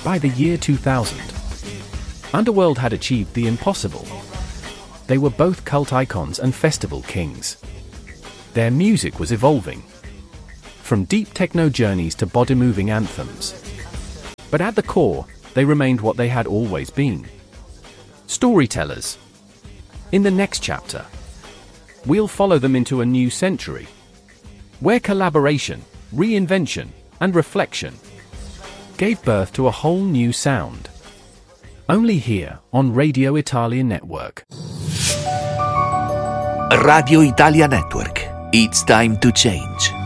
By the year 2000, Underworld had achieved the impossible. They were both cult icons and festival kings. Their music was evolving, from deep techno journeys to body-moving anthems. But at the core, they remained what they had always been: storytellers. In the next chapter, we'll follow them into a new century, where collaboration, reinvention, and reflection gave birth to a whole new sound. Only here, on Radio Italia Network. Radio Italia Network. It's time to change.